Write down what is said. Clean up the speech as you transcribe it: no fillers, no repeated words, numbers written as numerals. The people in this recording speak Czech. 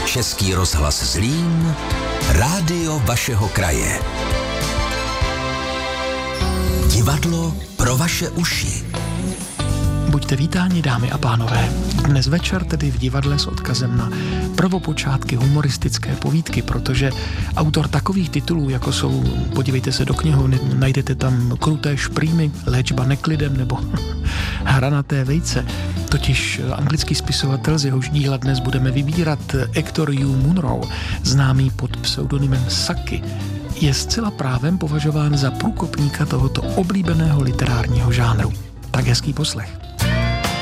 Český rozhlas Zlín, rádio vašeho kraje. Divadlo pro vaše uši. Buďte vítáni, dámy a pánové. Dnes večer tedy v divadle s odkazem na prvopočátky humoristické povídky, protože autor takových titulů, jako jsou, podívejte se do knihovny, najdete tam Kruté šprýmy, Léčba neklidem nebo Hranaté vejce. Totiž anglický spisovatel, z jehož díla dnes budeme vybírat, Hector Hugh Munro, známý pod pseudonymem Saki, je zcela právem považován za průkopníka tohoto oblíbeného literárního žánru. Tak hezký poslech.